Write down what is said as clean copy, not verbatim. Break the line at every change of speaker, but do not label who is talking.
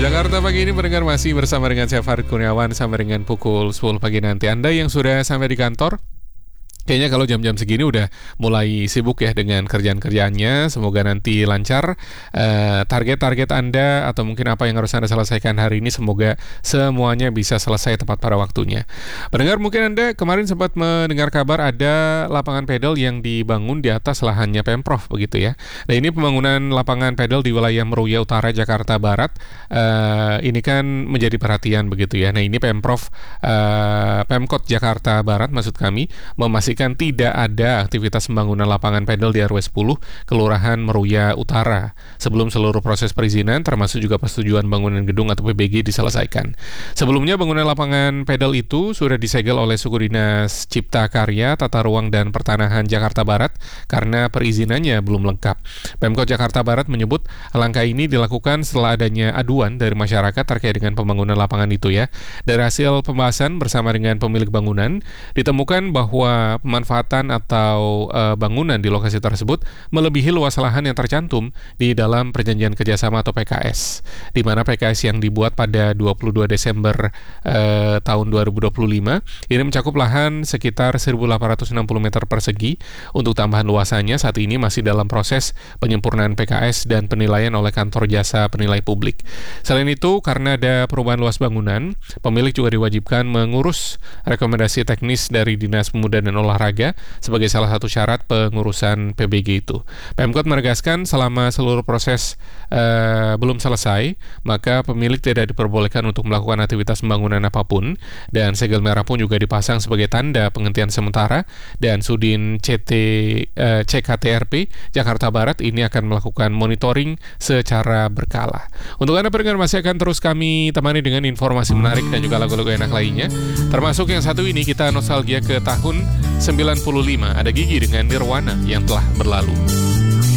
Jakarta pagi ini pendengar masih bersama dengan saya Farid Kurniawan sampai dengan pukul 10 pagi nanti. Anda yang sudah sampai di kantor, kayaknya kalau jam-jam segini udah mulai sibuk ya dengan kerjaan-kerjaannya. Semoga nanti lancar target-target Anda atau mungkin apa yang harus Anda selesaikan hari ini. Semoga semuanya bisa selesai tepat pada waktunya. Pendengar, mungkin Anda kemarin sempat mendengar kabar ada lapangan pedal yang dibangun di atas lahannya Pemprov begitu ya. Nah, ini pembangunan lapangan pedal di wilayah Meruya Utara, Jakarta Barat. Ini kan menjadi perhatian begitu ya. Nah, ini Pemkot Jakarta Barat maksud kami memastikan tidak ada aktivitas pembangunan lapangan pedal di RW 10 Kelurahan Meruya Utara sebelum seluruh proses perizinan termasuk juga persetujuan bangunan gedung atau PBG diselesaikan. Sebelumnya bangunan lapangan pedal itu sudah disegel oleh Suku Dinas Cipta Karya, Tata Ruang dan Pertanahan Jakarta Barat karena perizinannya belum lengkap. Pemkot Jakarta Barat menyebut langkah ini dilakukan setelah adanya aduan dari masyarakat terkait dengan pembangunan lapangan itu ya. Dari hasil pembahasan bersama dengan pemilik bangunan ditemukan bahwa pemanfaatan atau bangunan di lokasi tersebut melebihi luas lahan yang tercantum di dalam perjanjian kerjasama atau PKS, di mana PKS yang dibuat pada 22 Desember tahun 2025 ini mencakup lahan sekitar 1.860 meter persegi. Untuk tambahan luasannya saat ini masih dalam proses penyempurnaan PKS dan penilaian oleh kantor jasa penilai publik. Selain itu, karena ada perubahan luas bangunan, pemilik juga diwajibkan mengurus rekomendasi teknis dari Dinas Pemuda dan Olahraga sebagai salah satu syarat pengurusan PBG itu. Pemkot menegaskan selama seluruh proses belum selesai, maka pemilik tidak diperbolehkan untuk melakukan aktivitas pembangunan apapun, dan segel merah pun juga dipasang sebagai tanda penghentian sementara, dan Sudin CKTRP Jakarta Barat ini akan melakukan monitoring secara berkala. Untuk Anda pendengar, masih akan terus kami temani dengan informasi menarik dan juga lagu-lagu enak lainnya, termasuk yang satu ini kita nostalgia ke tahun 95, ada Gigi dengan Nirwana yang telah berlalu.